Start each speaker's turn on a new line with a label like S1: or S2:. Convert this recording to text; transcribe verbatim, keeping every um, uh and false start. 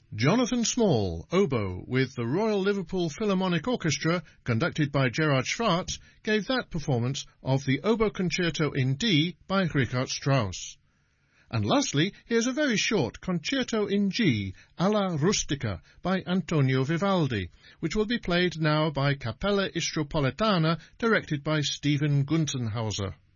S1: Jonathan Small, oboe, with the Royal Liverpool Philharmonic Orchestra, conducted by Gerard Schwartz, gave that performance of the Oboe Concerto in D by Richard Strauss. And lastly, here's a very short Concerto in G, alla rustica, by Antonio Vivaldi, which will be played now by Cappella Istropolitana, directed by Stephen Gunzenhauser.